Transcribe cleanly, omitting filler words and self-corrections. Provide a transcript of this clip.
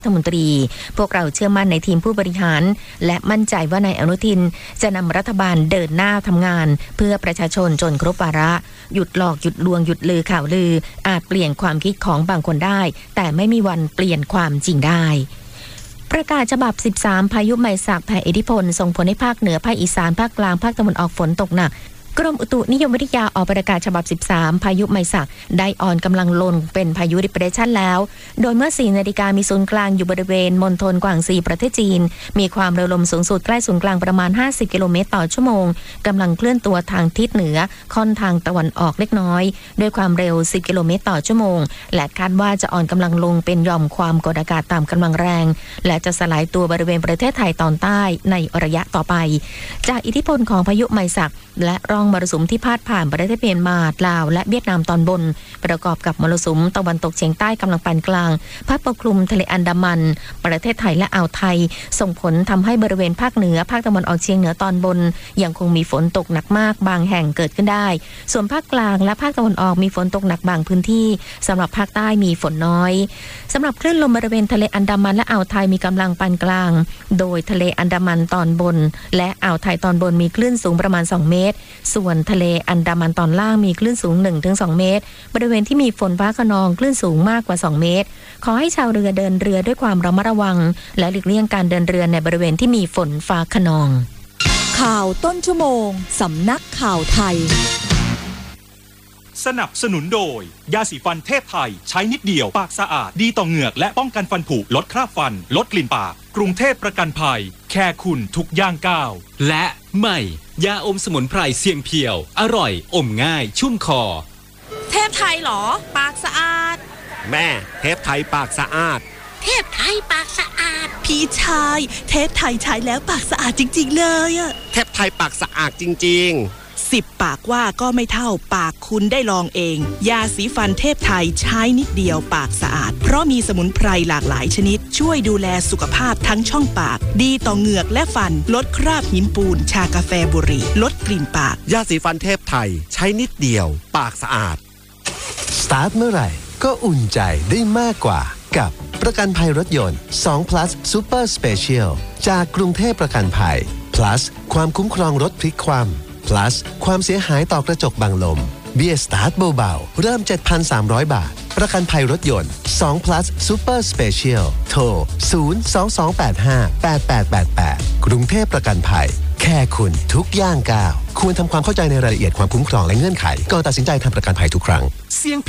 รัฐมนตรีพวกเราเชื่อมั่นในทีมผู้บริหารและมั่นใจว่านายอนุทินจะนำรัฐบาลเดินหน้าทำงานเพื่อประชาชนจนครบวาระหยุดหลอกหยุดลวงหยุดลือข่าวลืออาจเปลี่ยนความคิดของบางคนได้แต่ไม่มีวันเปลี่ยนความจริงได้ประกาศฉบับ13พายุไมศักแผ่อิทธิพลส่งผลให้ภาคเหนือภาคอีสานภาคกลางภาคตะวันออกฝนตกหนักกรมอุตุนิยมวิทยาออกประกาศฉบับ13พายุไมศักได้อ่อนกำลังลงเป็นพายุ Depression แล้วโดยเมื่อ 4 นาฬิกามีศูนย์กลางอยู่บริเวณมณฑลกวางซีประเทศจีนมีความเร็วลมสูงสุดใกล้ศูนย์กลางประมาณ50กิโลเมตรต่อชั่วโมงกำลังเคลื่อนตัวทางทิศเหนือค่อนทางตะวันออกเล็กน้อยด้วยความเร็ว10กิโลเมตรต่อชั่วโมงและคาดว่าจะอ่อนกำลังลงเป็นหย่อมความกดอากาศต่ำกำลังแรงและจะสลายตัวบริเวณประเทศไทยตอนใต้ในระยะต่อไปจากอิทธิพลของพายุไมศักและร่องมรสุมที่พาดผ่านประเทศเมียนมาลาวและเวียดนามตอนบนประกอบกับมรสุมตะวันตกเฉียงใต้กำลังปานกลางพัดปกคลุมทะเลอันดามันประเทศไทยและอ่าวไทยส่งผลทำให้บริเวณภาคเหนือภาคตะวันออกเฉียงเหนือตอนบนยังคงมีฝนตกหนักมากบางแห่งเกิดขึ้นได้ส่วนภาคกลางและภาคตะวันออกมีฝนตกหนักบางพื้นที่สำหรับภาคใต้มีฝนน้อยสำหรับคลื่นลมบริเวณทะเลอันดามันและอ่าวไทยมีกำลังปานกลางโดยทะเลอันดามันตอนบนและอ่าวไทยตอนบนมีคลื่นสูงประมาณ2เมตรส่วนทะเลอันดามันตอนล่างมีคลื่นสูง 1-2 เมตรบริเวณที่มีฝนฟ้าคะนองคลื่นสูงมากกว่า2เมตรขอให้ชาวเรือเดินเรือด้วยความระมัดระวังและหลีกเลี่ยงการเดินเรือในบริเวณที่มีฝนฟ้าคะนองข่าวต้นชั่วโมงสำนักข่าวไทยสนับสนุนโดยยาสีฟันเทพไทยใช้นิดเดียวปากสะอาดดีต่อเหงือกและป้องกันฟันผุลดคราบฟันลดกลิ่นปากกรุงเทพประกันภัยแค่คุณทุกย่างก้าวและใหม่ยาอมสมุนไพรเสียงเพียวอร่อยอมง่ายชุ่มคอเทพไทยหรอปากสะอาดแม่เทพไทยปากสะอาดเทพไทยปากสะอาดพี่ชายเทพไทยใช้แล้วปากสะอาดจริงๆเลยอะเทพไทยปากสะอาดจริงๆ 10 ปากว่าก็ไม่เท่าปากคุณได้ลองเองยาสีฟันเทพไทยใช้นิดเดียวปากสะอาดเพราะมีสมุนไพรหลากหลายชนิดช่วยดูแลสุขภาพทั้งช่องปากดีต่อเหงือกและฟันลดคราบหินปูนชากาแฟบุหรี่ลดกลิ่นปากยาสีฟันเทพไทยใช้นิดเดียวปากสะอาดสตาร์ทเมื่อไหร่ก็อุ่นใจได้มากกว่ากับประกันภัยรถยนต์2 plus Super Special จากกรุงเทพประกันภัย plus ความคุ้มครองรถพลิกคว่ำplus ความเสียหายต่อกระจกบังลมเบี้ยสตาร์ทเบาๆเริ่ม 7,300 บาทประกันภัยรถยนต์2 plus Super Special โทร 022858888 กรุงเทพประกันภัยแค่คุณทุกย่างก้าวควรทำความเข้าใจในรายละเอียดความคุ้มครองและเงื่อนไขก่อนตัดสินใจทำประกันภัยทุกครั้งเสียง